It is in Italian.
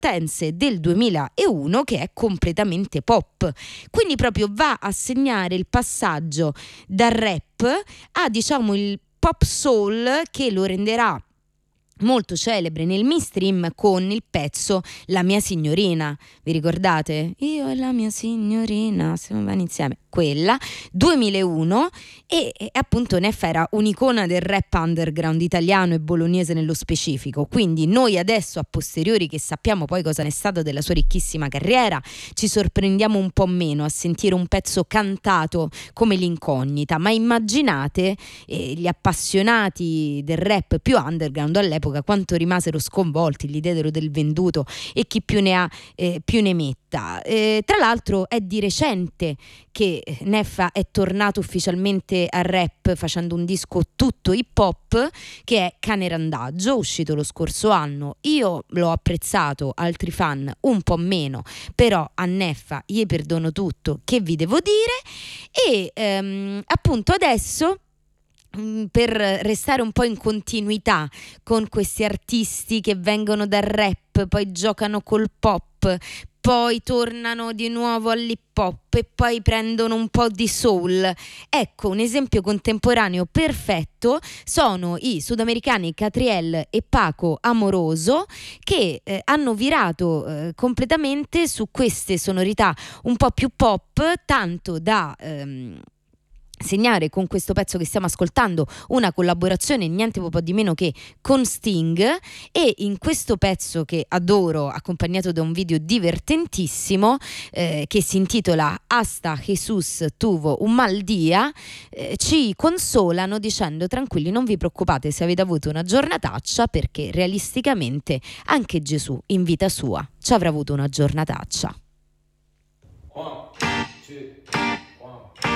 Dance del 2001, che è completamente pop, quindi proprio va a segnare il passaggio dal rap a, diciamo, il pop soul, che lo renderà molto celebre nel mainstream con il pezzo La mia signorina. Vi ricordate? Io e la mia signorina siamo bene insieme. Quella 2001, e appunto Neffa era un'icona del rap underground italiano e bolognese nello specifico, quindi noi adesso, a posteriori, che sappiamo poi cosa ne è stato della sua ricchissima carriera, ci sorprendiamo un po' meno a sentire un pezzo cantato come L'Incognita, ma immaginate gli appassionati del rap più underground all'epoca quanto rimasero sconvolti, gli diedero del venduto, e chi più ne ha più ne metta. Tra l'altro è di recente che Neffa è tornato ufficialmente al rap facendo un disco tutto hip hop che è Cane Randaggio, uscito lo scorso anno. Io l'ho apprezzato, altri fan un po' meno, però a Neffa gli perdono tutto, che vi devo dire. E appunto adesso, per restare un po' in continuità con questi artisti che vengono dal rap, poi giocano col pop, poi tornano di nuovo all'hip hop e poi prendono un po' di soul. Ecco, un esempio contemporaneo perfetto sono i sudamericani Catriel e Paco Amoroso, che hanno virato completamente su queste sonorità un po' più pop, tanto da segnare con questo pezzo che stiamo ascoltando una collaborazione niente po' di meno che con Sting, e in questo pezzo che adoro, accompagnato da un video divertentissimo che si intitola Hasta Jesus tuvo un mal día, ci consolano dicendo: tranquilli, non vi preoccupate se avete avuto una giornataccia, perché realisticamente anche Gesù in vita sua ci avrà avuto una giornataccia. 1, 2, 1.